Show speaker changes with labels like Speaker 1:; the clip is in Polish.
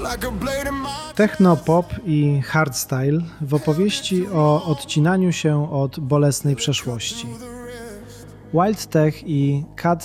Speaker 1: Techno-pop i hardstyle w opowieści o odcinaniu się od bolesnej przeszłości. Wild Tech i Cut